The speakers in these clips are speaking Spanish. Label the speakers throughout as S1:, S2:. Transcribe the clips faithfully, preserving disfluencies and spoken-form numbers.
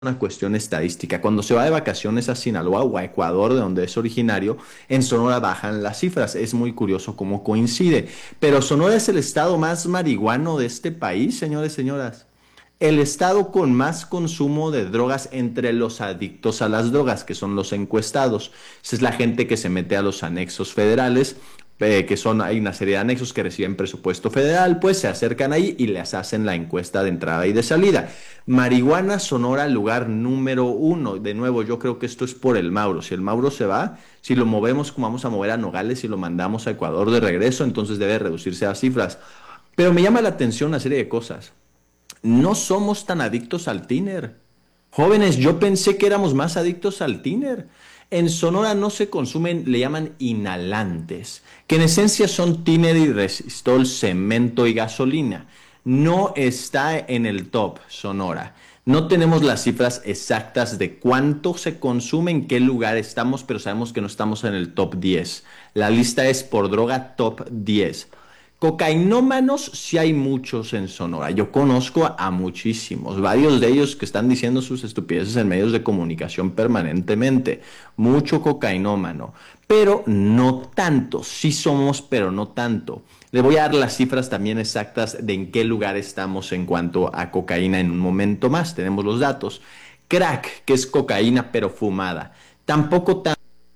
S1: una cuestión estadística. Cuando se va de vacaciones a Sinaloa o a Ecuador, de donde es originario, en Sonora bajan las cifras. Es muy curioso cómo coincide. Pero Sonora es el estado más marihuano de este país, señores y señoras. El estado con más consumo de drogas entre los adictos a las drogas, que son los encuestados. Esa es la gente que se mete a los anexos federales, eh, que son, hay una serie de anexos que reciben presupuesto federal, pues se acercan ahí y les hacen la encuesta de entrada y de salida. Marihuana Sonora, lugar número uno. De nuevo, yo creo que esto es por el Mauro. Si el Mauro se va, si lo movemos como vamos a mover a Nogales y lo mandamos a Ecuador de regreso, entonces debe reducirse a cifras. Pero me llama la atención una serie de cosas. No somos tan adictos al tiner. Jóvenes, yo pensé que éramos más adictos al tiner. En Sonora no se consumen, le llaman inhalantes, que en esencia son tiner y resistol, cemento y gasolina. No está en el top Sonora. No tenemos las cifras exactas de cuánto se consume, en qué lugar estamos, pero sabemos que no estamos en el top diez. La lista es por droga top diez. Cocainómanos, sí hay muchos en Sonora. Yo conozco a, a muchísimos, varios de ellos que están diciendo sus estupideces en medios de comunicación permanentemente. Mucho cocainómano, pero no tanto. Sí somos, pero no tanto. Le voy a dar las cifras también exactas de en qué lugar estamos en cuanto a cocaína en un momento más. Tenemos los datos. Crack, que es cocaína pero fumada. Tampoco tan...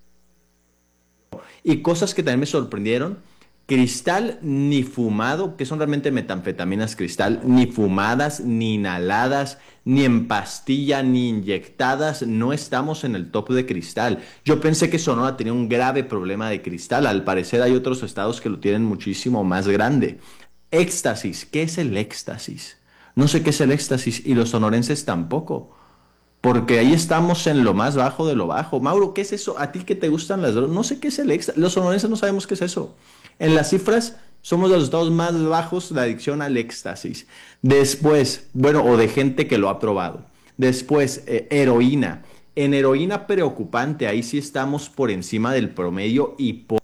S1: Y cosas que también me sorprendieron. Cristal ni fumado, que son realmente metanfetaminas cristal, ni fumadas, ni inhaladas, ni en pastilla, ni inyectadas, no estamos en el top de cristal. Yo pensé que Sonora tenía un grave problema de cristal, al parecer hay otros estados que lo tienen muchísimo más grande. Éxtasis, ¿qué es el éxtasis? No sé qué es el éxtasis y los sonorenses tampoco. Porque ahí estamos en lo más bajo de lo bajo. Mauro, ¿qué es eso? ¿A ti que te gustan las drogas? No sé qué es el éxtasis. Los sonorenses no sabemos qué es eso. En las cifras somos de los estados más bajos de adicción al éxtasis. Después, bueno, o de gente que lo ha probado. Después, eh, heroína. En heroína preocupante, ahí sí estamos por encima del promedio y por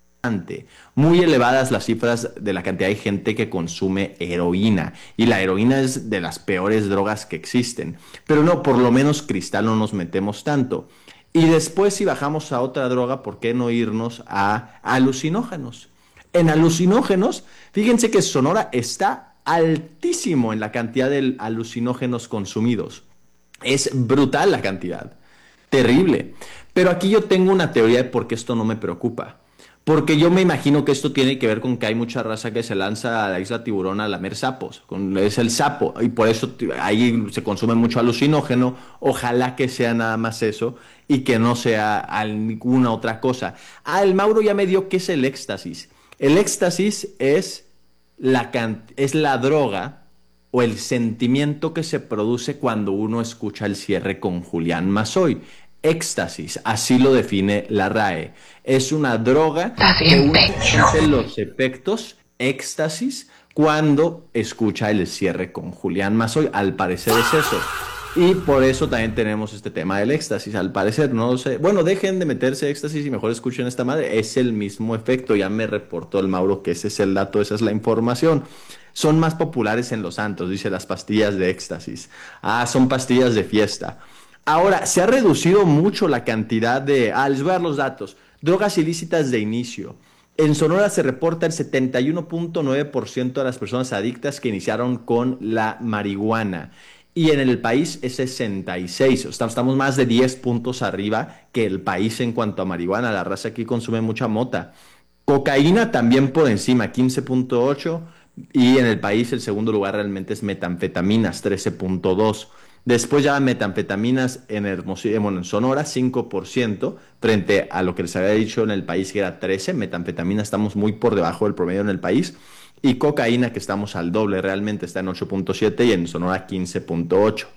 S1: muy elevadas las cifras de la cantidad de gente que consume heroína. Y la heroína es de las peores drogas que existen. Pero no, por lo menos cristal no nos metemos tanto. Y después si bajamos a otra droga, ¿por qué no irnos a alucinógenos? En alucinógenos, fíjense que Sonora está altísimo en la cantidad de alucinógenos consumidos. Es brutal la cantidad. Terrible. Pero aquí yo tengo una teoría de por qué esto no me preocupa. Porque yo me imagino que esto tiene que ver con que hay mucha raza que se lanza a la isla Tiburón a lamer sapos. Con, es el sapo. Y por eso ahí se consume mucho alucinógeno. Ojalá que sea nada más eso y que no sea alguna otra cosa. Ah, el Mauro ya me dio qué es el éxtasis. El éxtasis es la, es la droga o el sentimiento que se produce cuando uno escucha el cierre con Julián Mazoy. Éxtasis, así lo define la R A E. Es una droga que uno siente los efectos éxtasis cuando escucha el cierre con Julián Mazoy. Al parecer es eso. Y por eso también tenemos este tema del éxtasis. Al parecer, no lo sé. Bueno, dejen de meterse éxtasis y mejor escuchen esta madre. Es el mismo efecto. Ya me reportó el Mauro que ese es el dato, esa es la información. Son más populares en los santos, dice las pastillas de éxtasis. Ah, son pastillas de fiesta. Ahora, se ha reducido mucho la cantidad de... Ah, les voy a dar los datos. Drogas ilícitas de inicio. En Sonora se reporta el setenta y uno punto nueve por ciento de las personas adictas que iniciaron con la marihuana. Y en el país es sesenta y seis. Estamos más de diez puntos arriba que el país en cuanto a marihuana. La raza aquí consume mucha mota. Cocaína también por encima, quince punto ocho. Y en el país el segundo lugar realmente es metanfetaminas, trece punto dos. Después ya metanfetaminas en Hermosillo, bueno, en Sonora, cinco por ciento, frente a lo que les había dicho en el país que era trece por ciento. Metanfetamina estamos muy por debajo del promedio en el país. Y cocaína, que estamos al doble, realmente está en ocho punto siete y en Sonora quince punto ocho.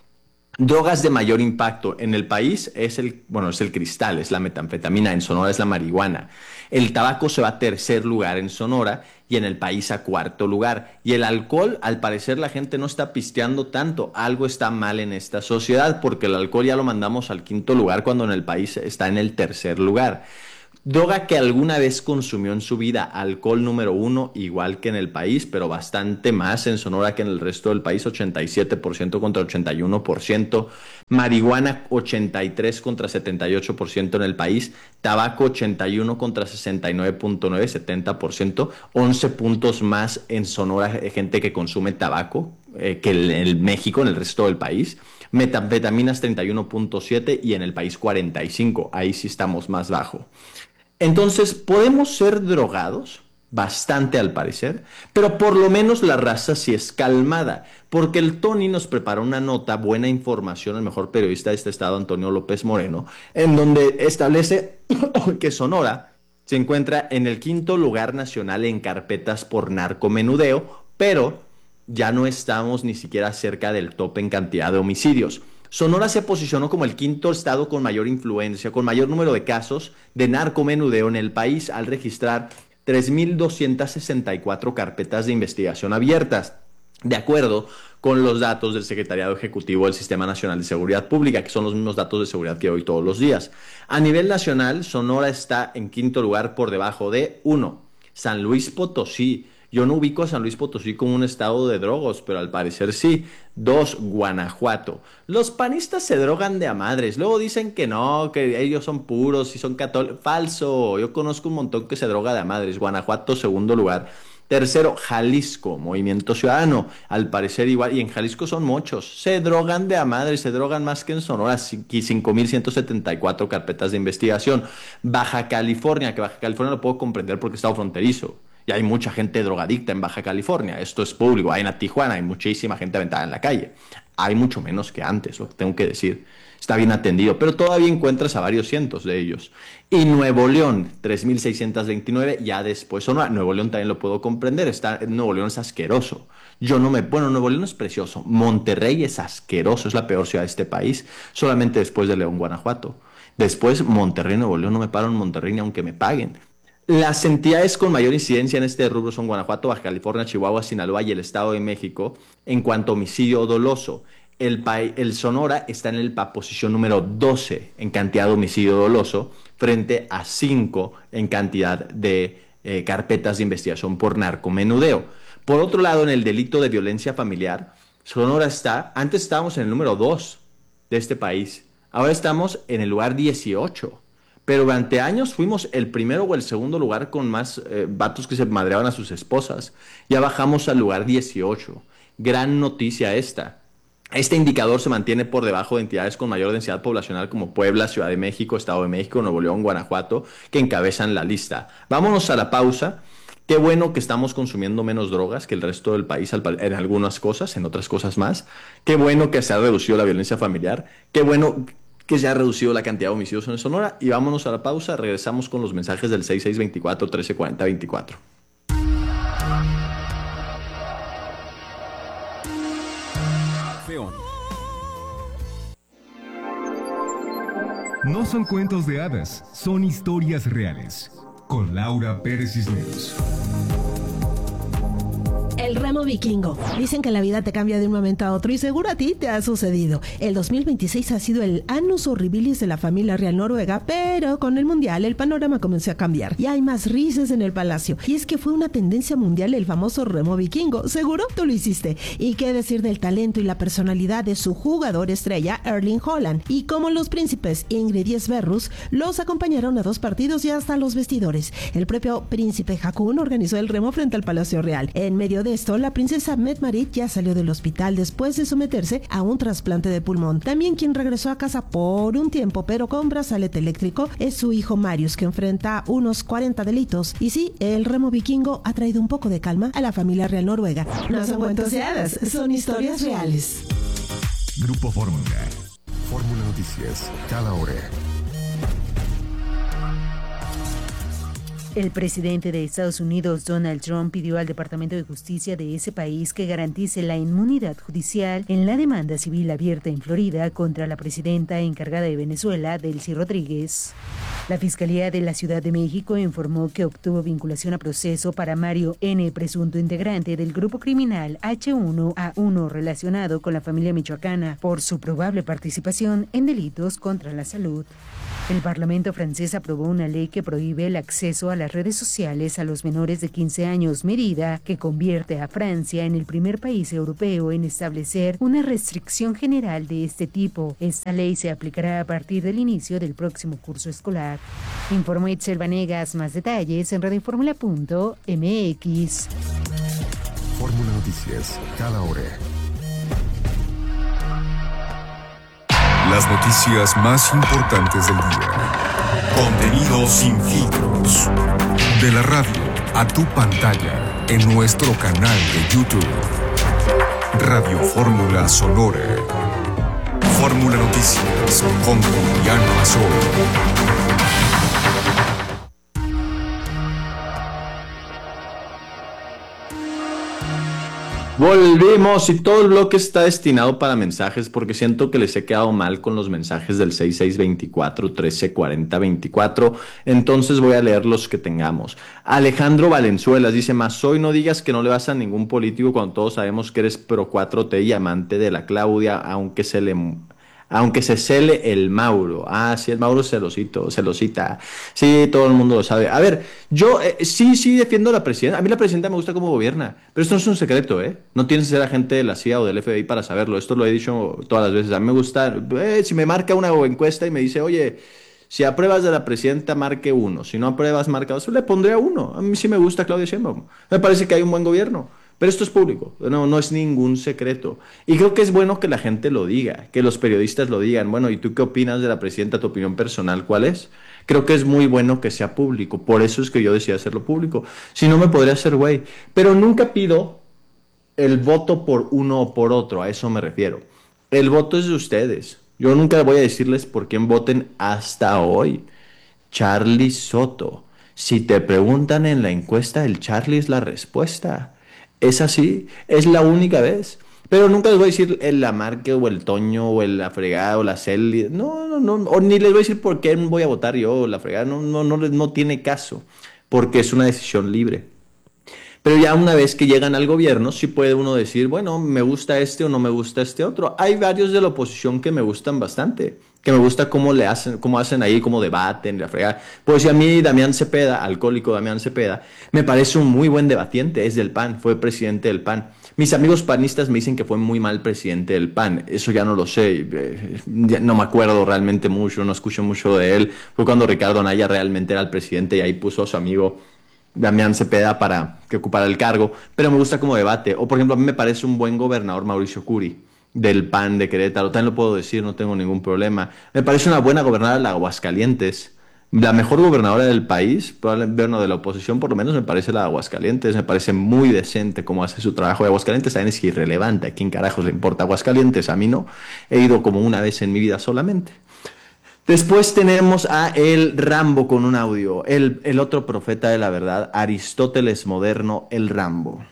S1: Drogas de mayor impacto en el país es el, bueno, es el cristal, es la metanfetamina, en Sonora es la marihuana. El tabaco se va a tercer lugar en Sonora y en el país a cuarto lugar. Y el alcohol, al parecer la gente no está pisteando tanto. Algo está mal en esta sociedad porque el alcohol ya lo mandamos al quinto lugar cuando en el país está en el tercer lugar. Droga que alguna vez consumió en su vida, alcohol número uno, igual que en el país, pero bastante más en Sonora que en el resto del país, ochenta y siete por ciento contra ochenta y uno por ciento. Marihuana, ochenta y tres contra setenta y ocho por ciento en el país. Tabaco, ochenta y uno contra sesenta y nueve punto nueve, setenta por ciento. once puntos más en Sonora, gente que consume tabaco eh, que en el México, en el resto del país. Metanfetaminas, treinta y uno punto siete y en el país cuarenta y cinco. Ahí sí estamos más bajo. Entonces, podemos ser drogados, bastante al parecer, pero por lo menos la raza sí es calmada, porque el Tony nos preparó una nota, buena información, el mejor periodista de este estado, Antonio López Moreno, en donde establece que Sonora se encuentra en el quinto lugar nacional en carpetas por narcomenudeo, pero ya no estamos ni siquiera cerca del tope en cantidad de homicidios. Sonora se posicionó como el quinto estado con mayor influencia, con mayor número de casos de narcomenudeo en el país, al registrar tres mil doscientas sesenta y cuatro carpetas de investigación abiertas, de acuerdo con los datos del Secretariado Ejecutivo del Sistema Nacional de Seguridad Pública, que son los mismos datos de seguridad que doy todos los días. A nivel nacional, Sonora está en quinto lugar por debajo de uno, San Luis Potosí. Yo no ubico a San Luis Potosí como un estado de drogos, pero al parecer sí. Dos, Guanajuato. Los panistas se drogan de a madres. Luego dicen que no, que ellos son puros y son católicos. Falso. Yo conozco un montón que se droga de a madres. Guanajuato, segundo lugar. Tercero, Jalisco, Movimiento Ciudadano. Al parecer igual. Y en Jalisco son muchos. Se drogan de a madres. Se drogan más que en Sonora. cinco mil ciento setenta y cuatro carpetas de investigación. Baja California, que Baja California lo puedo comprender porque está fronterizo. Y hay mucha gente drogadicta en Baja California. Esto es público. Hay en Tijuana, hay muchísima gente aventada en la calle. Hay mucho menos que antes, lo que tengo que decir. Está bien atendido, pero todavía encuentras a varios cientos de ellos. Y Nuevo León, tres mil seiscientos veintinueve, ya después. Sonora, Nuevo León también lo puedo comprender. Está, Nuevo León es asqueroso. Yo no me... Bueno, Nuevo León es precioso. Monterrey es asqueroso. Es la peor ciudad de este país. Solamente después de León, Guanajuato. Después, Monterrey, Nuevo León. No me paro en Monterrey ni aunque me paguen. Las entidades con mayor incidencia en este rubro son Guanajuato, Baja California, Chihuahua, Sinaloa y el Estado de México en cuanto a homicidio doloso. El, el Sonora está en la posición número doce en cantidad de homicidio doloso frente a cinco en cantidad de eh, carpetas de investigación por narcomenudeo. Por otro lado, en el delito de violencia familiar, Sonora está, antes estábamos en el número dos de este país, ahora estamos en el lugar dieciocho. Pero durante años fuimos el primero o el segundo lugar con más eh, vatos que se madreaban a sus esposas. Ya bajamos al lugar dieciocho. Gran noticia esta. Este indicador se mantiene por debajo de entidades con mayor densidad poblacional como Puebla, Ciudad de México, Estado de México, Nuevo León, Guanajuato, que encabezan la lista. Vámonos a la pausa. Qué bueno que estamos consumiendo menos drogas que el resto del país en algunas cosas, en otras cosas más. Qué bueno que se ha reducido la violencia familiar. Qué bueno que se ha reducido la cantidad de homicidios en Sonora. Y vámonos a la pausa, regresamos con los mensajes del seis seis veinticuatro, trece cuarenta, veinticuatro.
S2: No son cuentos de hadas, son historias reales. Con Laura Pérez Cisneros.
S3: El remo vikingo. Dicen que la vida te cambia de un momento a otro y seguro a ti te ha sucedido. El dos mil veintiséis ha sido el annus horribilis de la familia real noruega, pero con el mundial el panorama comenzó a cambiar y hay más risas en el palacio. Y es que fue una tendencia mundial el famoso remo vikingo. Seguro tú lo hiciste. Y qué decir del talento y la personalidad de su jugador estrella, Erling Haaland. Y como los príncipes Ingrid y Sverrus los acompañaron a dos partidos y hasta los vestidores. El propio príncipe Haakon organizó el remo frente al Palacio Real. En medio de esto, la princesa Mette-Marit ya salió del hospital después de someterse a un trasplante de pulmón. También quien regresó a casa por un tiempo, pero con brazalete eléctrico, es su hijo Marius, que enfrenta unos cuarenta delitos. Y sí, el remo vikingo ha traído un poco de calma a la familia real noruega. No son cuentos de hadas, son historias reales.
S2: Grupo Fórmula. Fórmula Noticias, cada hora.
S4: El presidente de Estados Unidos, Donald Trump, pidió al Departamento de Justicia de ese país que garantice la inmunidad judicial en la demanda civil abierta en Florida contra la presidenta encargada de Venezuela, Delcy Rodríguez. La Fiscalía de la Ciudad de México informó que obtuvo vinculación a proceso para Mario N., presunto integrante del grupo criminal H uno A uno relacionado con la familia michoacana, por su probable participación en delitos contra la salud. El Parlamento francés aprobó una ley que prohíbe el acceso a las redes sociales a los menores de quince años, medida que convierte a Francia en el primer país europeo en establecer una restricción general de este tipo. Esta ley se aplicará a partir del inicio del próximo curso escolar. Informó Itzel Vanegas. Más detalles en radioformula punto m x.
S2: Fórmula Noticias, cada hora. Las noticias más importantes del día. Contenido sin filtros. De la radio a tu pantalla en nuestro canal de YouTube. Radio Fórmula Sonora. Fórmula Noticias con Julián Mazón.
S1: Volvimos y todo el bloque está destinado para mensajes porque siento que les he quedado mal con los mensajes del seis seis veinticuatro, trece cuarenta veinticuatro, entonces voy a leer los que tengamos. Alejandro Valenzuelas dice: más hoy no digas que no le vas a ningún político cuando todos sabemos que eres pro cuatro T y amante de la Claudia, aunque se le... Aunque se cele el Mauro. Ah, sí, el Mauro es celosito, celosita. Sí, todo el mundo lo sabe. A ver, yo eh, sí, sí defiendo a la presidenta. A mí la presidenta me gusta cómo gobierna. Pero esto no es un secreto, ¿eh? No tienes que ser agente de la C I A o del F B I para saberlo. Esto lo he dicho todas las veces. A mí me gusta... Eh, si me marca una encuesta y me dice, oye, si apruebas de la presidenta, marque uno. Si no apruebas, marca dos. Le pondré a uno. A mí sí me gusta Claudia Sheinbaum. Me parece que hay un buen gobierno. Pero esto es público, no, no es ningún secreto. Y creo que es bueno que la gente lo diga, que los periodistas lo digan. Bueno, ¿y tú qué opinas de la presidenta? ¿Tu opinión personal cuál es? Creo que es muy bueno que sea público. Por eso es que yo decidí hacerlo público. Si no, me podría hacer güey. Pero nunca pido el voto por uno o por otro, a eso me refiero. El voto es de ustedes. Yo nunca voy a decirles por quién voten hasta hoy. Charlie Soto. Si te preguntan en la encuesta, el Charlie es la respuesta. Es así, es la única vez. Pero nunca les voy a decir el Lamarque o el Toño o el la fregada o la Celi. No, no, no. O ni les voy a decir por qué voy a votar yo la fregada. No, no, no, no tiene caso. Porque es una decisión libre. Pero ya una vez que llegan al gobierno, sí puede uno decir, bueno, me gusta este o no me gusta este otro. Hay varios de la oposición que me gustan bastante. Que me gusta cómo le hacen, cómo hacen ahí, cómo debaten, la fregada. Pues si a mí Damián Cepeda, alcohólico Damián Cepeda, me parece un muy buen debatiente, es del P A N, fue presidente del P A N. Mis amigos panistas me dicen que fue muy mal presidente del P A N, eso ya no lo sé, ya no me acuerdo realmente mucho, no escucho mucho de él. Fue cuando Ricardo Anaya realmente era el presidente y ahí puso a su amigo Damián Cepeda para que ocupara el cargo, pero me gusta como debate. O por ejemplo, a mí me parece un buen gobernador Mauricio Curi, del P A N de Querétaro, también lo puedo decir, no tengo ningún problema. Me parece una buena gobernadora la Aguascalientes, la mejor gobernadora del país, probablemente bueno, de la oposición por lo menos me parece la de Aguascalientes, me parece muy decente cómo hace su trabajo de Aguascalientes, también es irrelevante, ¿a quién carajos le importa Aguascalientes? A mí no, he ido como una vez en mi vida solamente. Después tenemos a el Rambo con un audio, el, el otro profeta de la verdad, Aristóteles moderno, el Rambo.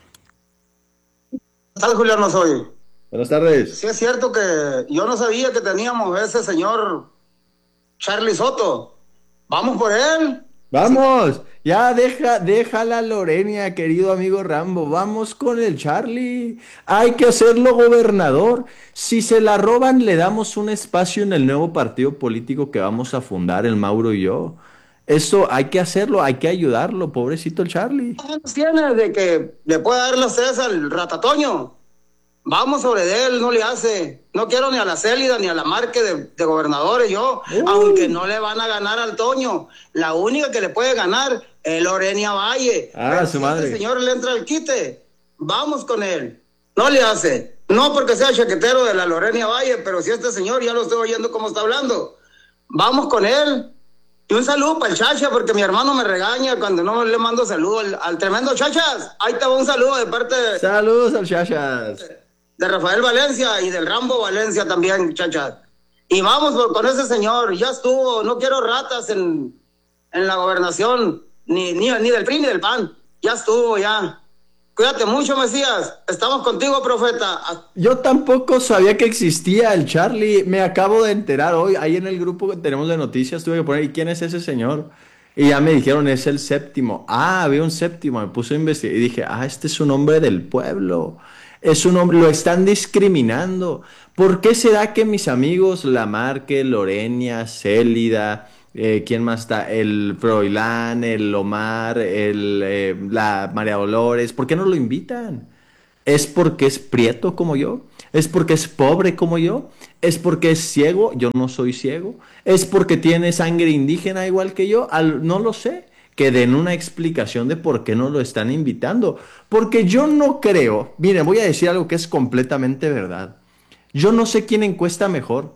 S5: ¿Qué tal, Julián? No soy.
S1: Buenas tardes.
S5: Sí, es cierto que yo no sabía que teníamos a ese señor Charlie Soto. Vamos por él.
S1: Vamos, sí. Ya deja, deja la Lorenia, querido amigo Rambo. Vamos con el Charlie. Hay que hacerlo gobernador. Si se la roban, le damos un espacio en el nuevo partido político que vamos a fundar, el Mauro y yo. Eso hay que hacerlo, hay que ayudarlo, pobrecito el Charlie.
S5: ¿Cuántos tiene de que le pueda dar los tres al ratatoño? Vamos sobre de él, no le hace. No quiero ni a la Célida ni a la Marque de, de gobernadores yo, uh. aunque no le van a ganar al Toño. La única que le puede ganar es Lorenia Valle.
S1: Ah,
S5: pero
S1: su
S5: si
S1: madre.
S5: este señor le entra al quite, vamos con él. No le hace. No porque sea chaquetero de la Lorenia Valle, pero si este señor ya lo estoy oyendo cómo está hablando. Vamos con él. Y un saludo para el Chacha, porque mi hermano me regaña cuando no le mando saludo al, al tremendo Chachas. Ahí te va un saludo de parte de...
S1: Saludos al Chachas.
S5: De Rafael Valencia y del Rambo Valencia también, Chachas. Y vamos por, con ese señor, ya estuvo, no quiero ratas en, en la gobernación, ni, ni, ni del P R I ni del P A N, ya estuvo, ya. Cuídate mucho, Mesías. Estamos contigo, profeta.
S1: Yo tampoco sabía que existía el Charlie. Me acabo de enterar hoy. Ahí en el grupo que tenemos de noticias tuve que poner, ¿y quién es ese señor? Y ya me dijeron, es el séptimo. Ah, había un séptimo. Me puse a investigar y dije, ah, este es un hombre del pueblo. Es un hombre, lo están discriminando. ¿Por qué será que mis amigos Lamarque, Lorenia, Célida, eh, ¿quién más está? El Froilán, el Omar, el, eh, la María Dolores, ¿por qué no lo invitan? ¿Es porque es prieto como yo? ¿Es porque es pobre como yo? ¿Es porque es ciego? Yo no soy ciego. ¿Es porque tiene sangre indígena igual que yo? Al- no lo sé. Que den una explicación de por qué no lo están invitando. Porque yo no creo, miren, voy a decir algo que es completamente verdad. Yo no sé quién encuesta mejor,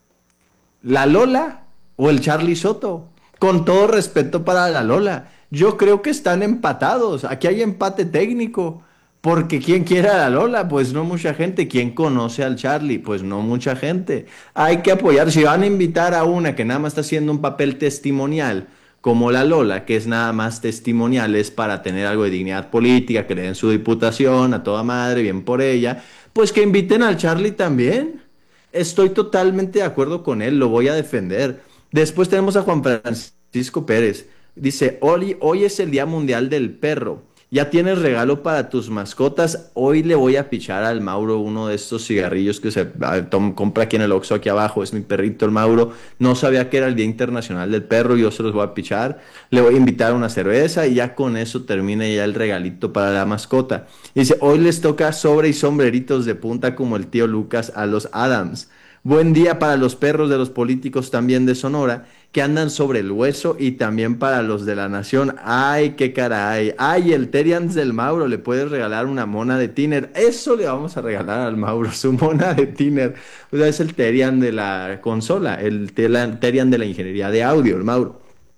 S1: la Lola o el Charlie Soto. Con todo respeto para la Lola, yo creo que están empatados. Aquí hay empate técnico. Porque ¿quién quiere a la Lola? Pues no mucha gente. ¿Quién conoce al Charlie? Pues no mucha gente. Hay que apoyar. Si van a invitar a una que nada más está haciendo un papel testimonial, como la Lola, que es nada más testimonial, es para tener algo de dignidad política, que le den su diputación a toda madre, bien por ella, pues que inviten al Charlie también. Estoy totalmente de acuerdo con él, lo voy a defender. Después tenemos a Juan Francisco Pérez. Dice, hoy, hoy es el Día Mundial del Perro. Ya tienes regalo para tus mascotas. Hoy le voy a pichar al Mauro uno de estos cigarrillos que se ah, tom- compra aquí en el Oxxo aquí abajo. Es mi perrito el Mauro. No sabía que era el Día Internacional del Perro. Yo se los voy a pichar. Le voy a invitar a una cerveza y ya con eso termina ya el regalito para la mascota. Dice, hoy les toca sobre y sombreritos de punta como el tío Lucas a los Adams. Buen día para los perros de los políticos también de Sonora que andan sobre el hueso y también para los de la nación. Ay, qué caray. Ay, el Terians del Mauro, le puedes regalar una mona de Tiner. Eso le vamos a regalar al Mauro, su mona de Tiner. O sea, es el Terian de la consola, el Terian de la ingeniería de audio, el Mauro.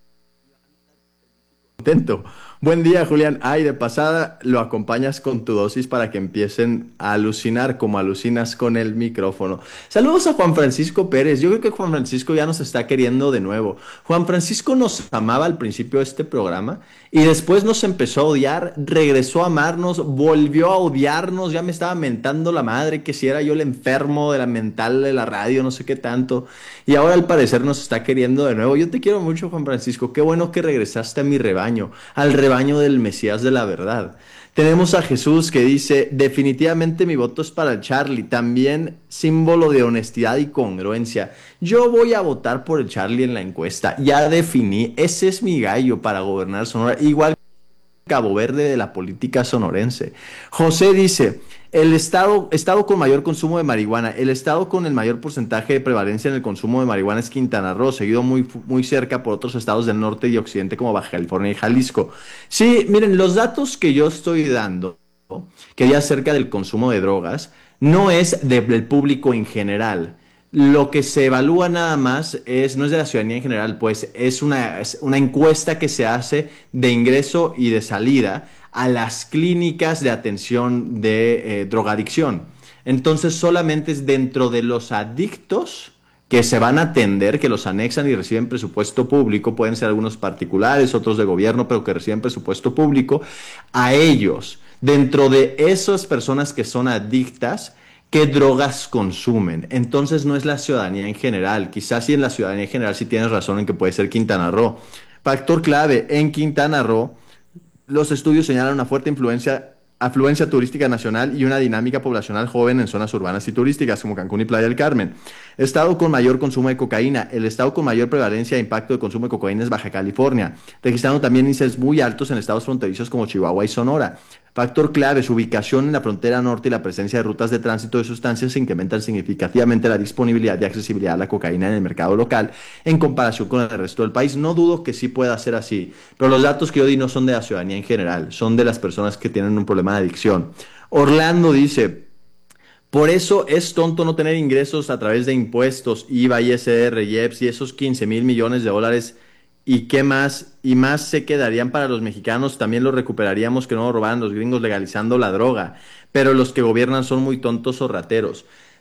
S1: Contento. Buen día, Julián. Ay, de pasada lo acompañas con tu dosis para que empiecen a alucinar como alucinas con el micrófono. Saludos a Juan Francisco Pérez. Yo creo que Juan Francisco ya nos está queriendo de nuevo. Juan Francisco nos amaba al principio de este programa y después nos empezó a odiar, regresó a amarnos, volvió a odiarnos. Ya me estaba mentando la madre que si era yo el enfermo de la mental de la radio, no sé qué tanto. Y ahora al parecer nos está queriendo de nuevo. Yo te quiero mucho, Juan Francisco. Qué bueno que regresaste a mi rebaño, al rebaño del Mesías de la verdad. Tenemos a Jesús que dice, definitivamente mi voto es para el Charlie, también símbolo de honestidad y congruencia. Yo voy a votar por el Charlie en la encuesta. Ya definí, ese es mi gallo para gobernar Sonora, igual que Cabo Verde de la política sonorense. José dice, el estado, estado con mayor consumo de marihuana, el estado con el mayor porcentaje de prevalencia en el consumo de marihuana es Quintana Roo, seguido muy, muy cerca por otros estados del norte y occidente como Baja California y Jalisco. Sí, miren, los datos que yo estoy dando, que ya acerca del consumo de drogas, no es de- del público en general. Lo que se evalúa nada más es, no es de la ciudadanía en general, pues es una, es una encuesta que se hace de ingreso y de salida a las clínicas de atención de eh, drogadicción. Entonces solamente es dentro de los adictos que se van a atender, que los anexan y reciben presupuesto público, pueden ser algunos particulares, otros de gobierno, pero que reciben presupuesto público, a ellos, dentro de esas personas que son adictas, ¿qué drogas consumen? Entonces no es la ciudadanía en general, quizás sí en la ciudadanía en general sí tienes razón en que puede ser Quintana Roo. Factor clave, en Quintana Roo, los estudios señalan una fuerte influencia, afluencia turística nacional y una dinámica poblacional joven en zonas urbanas y turísticas como Cancún y Playa del Carmen. Estado con mayor consumo de cocaína. El estado con mayor prevalencia e impacto de consumo de cocaína es Baja California, registrando también índices muy altos en estados fronterizos como Chihuahua y Sonora. Factor clave, su ubicación en la frontera norte y la presencia de rutas de tránsito de sustancias incrementan significativamente la disponibilidad y accesibilidad a la cocaína en el mercado local en comparación con el resto del país. No dudo que sí pueda ser así, pero los datos que yo di no son de la ciudadanía en general, son de las personas que tienen un problema de adicción. Orlando dice, por eso es tonto no tener ingresos a través de impuestos, I V A, I S R, I E P S y esos quince mil millones de dólares. ¿Y qué más? Y más se quedarían para los mexicanos, también lo recuperaríamos que no lo robaran los gringos legalizando la droga. Pero los que gobiernan son muy tontos o rateros.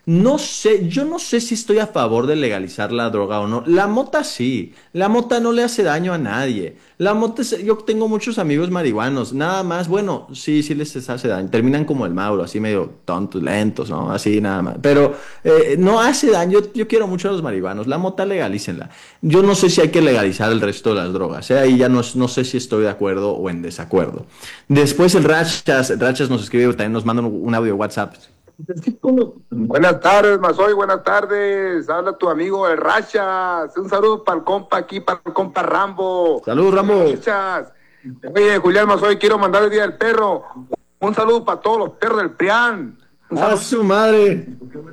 S1: No sé, yo no sé si estoy a favor de legalizar la droga o no. La mota sí, la mota no le hace daño a nadie. La mota, es- yo tengo muchos amigos marihuanos, nada más, bueno, sí, sí les hace daño. Terminan como el Mauro, así medio tontos, lentos, ¿no? Así nada más. Pero eh, no hace daño, yo, yo quiero mucho a los marihuanos. La mota legalícenla. Yo no sé si hay que legalizar el resto de las drogas, ¿eh? Ahí ya no, no sé si estoy de acuerdo o en desacuerdo. Después el Rachas, Rachas nos escribe, también nos manda un, un audio de WhatsApp.
S6: Buenas tardes, Mazoy, buenas tardes. Habla tu amigo el Rachas. Un saludo para el compa aquí, para el compa Rambo.
S1: Saludos, Rambo.
S6: Rachas. Oye, Julián Mazoy, quiero mandar el día del perro. Un saludo para todos los perros del PRIAN. Un
S1: ¡A
S6: saludo
S1: su madre!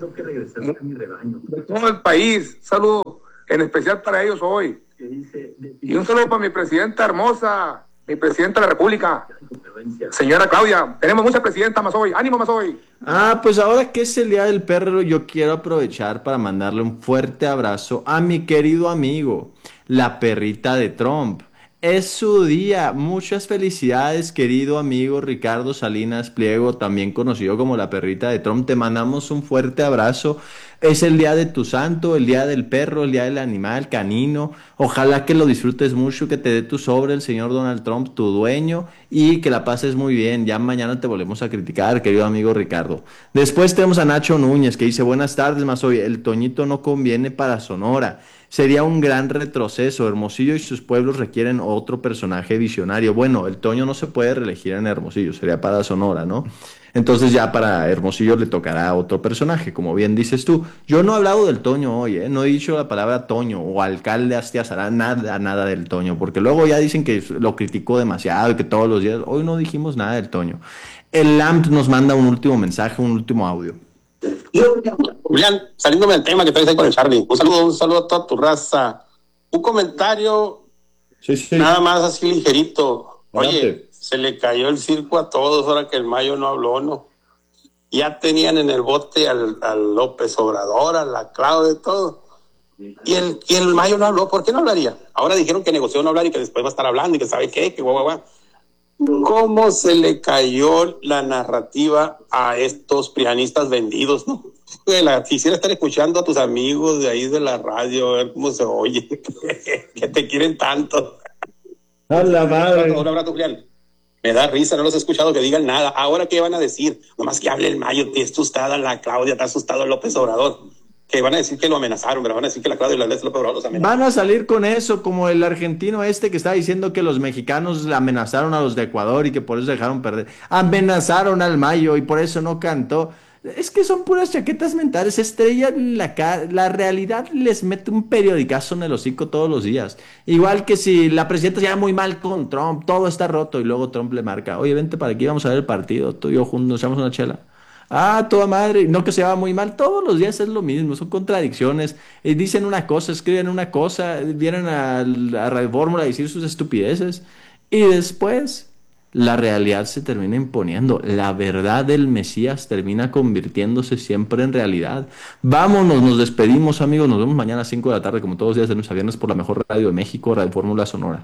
S6: de todo el país. Un saludo en especial para ellos hoy. Y un saludo para mi presidenta hermosa, mi presidenta de la República, señora Claudia. Tenemos mucha presidenta, Mazoy. ¡Ánimo, Mazoy!
S1: Ah, pues ahora que es el Día del Perro, yo quiero aprovechar para mandarle un fuerte abrazo a mi querido amigo, la perrita de Trump. Es su día. Muchas felicidades, querido amigo Ricardo Salinas Pliego, también conocido como la perrita de Trump. Te mandamos un fuerte abrazo. Es el día de tu santo, el día del perro, el día del animal canino. Ojalá que lo disfrutes mucho, que te dé tu sobre el señor Donald Trump, tu dueño, y que la pases muy bien. Ya mañana te volvemos a criticar, querido amigo Ricardo. Después tenemos a Nacho Núñez, que dice, buenas tardes, Mazoy. El Toñito no conviene para Sonora. Sería un gran retroceso. Hermosillo y sus pueblos requieren otro personaje visionario. Bueno, el Toño no se puede reelegir en Hermosillo, sería para Sonora, ¿no? Entonces ya para Hermosillo le tocará otro personaje, como bien dices tú. Yo no he hablado del Toño hoy, ¿eh? No he dicho la palabra Toño o alcalde Astiazará, nada, nada del Toño, porque luego ya dicen que lo criticó demasiado y que todos los días, hoy no dijimos nada del Toño. El L A M P nos manda un último mensaje, un último audio.
S7: Julián, saliéndome del tema que traes ahí con el Charlie, un saludo, un saludo a toda tu raza. Un comentario
S1: Sí, sí.
S7: nada más así ligerito. Oye,
S1: Adelante.
S7: se le cayó el circo a todos ahora que el Mayo no habló, ¿no? Ya tenían en el bote al, al López Obrador, a la Claudia, todo. Y el, y el Mayo no habló, ¿por qué no hablaría? Ahora dijeron que negoció no hablar y que después va a estar hablando y que sabe qué, que guau, guau, guau. ¿Cómo se le cayó la narrativa a estos prianistas vendidos, no? La, quisiera estar escuchando a tus amigos de ahí de la radio, a ver cómo se oye, que te quieren tanto.
S1: A la madre.
S7: Un abrazo, Julián. Me da risa, no los he escuchado que digan nada. Ahora, ¿qué van a decir? Nomás que hable el Mayo, te está asustada la Claudia, está asustado López Obrador. Que van a decir que lo amenazaron, pero van a decir que la Claudia y la López Obrador los amenazaron.
S1: Van a salir con eso, como el argentino este que está diciendo que los mexicanos amenazaron a los de Ecuador y que por eso dejaron perder. Amenazaron al Mayo y por eso no cantó. Es que son puras chaquetas mentales, estrellan la cara, la realidad les mete un periodicazo en el hocico todos los días. Igual que si la presidenta se lleva muy mal con Trump, todo está roto y luego Trump le marca, oye, vente para aquí, vamos a ver el partido, tú y yo juntos, nos echamos una chela. Ah, toda madre, no que se va muy mal, todos los días es lo mismo, son contradicciones, eh, dicen una cosa, escriben una cosa, vienen a, a Radio Fórmula a decir sus estupideces y después la realidad se termina imponiendo, la verdad del Mesías termina convirtiéndose siempre en realidad. Vámonos, nos despedimos amigos, nos vemos mañana a cinco de la tarde como todos los días de lunes a viernes por la mejor radio de México, Radio Fórmula Sonora.